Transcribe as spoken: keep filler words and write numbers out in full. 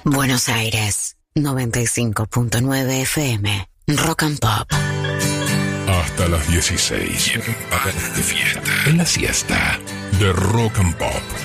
Buenos Aires, noventa y cinco punto nueve F M, Rock and Pop. Hasta las dieciséis. De fiesta. En la siesta de Rock and Pop.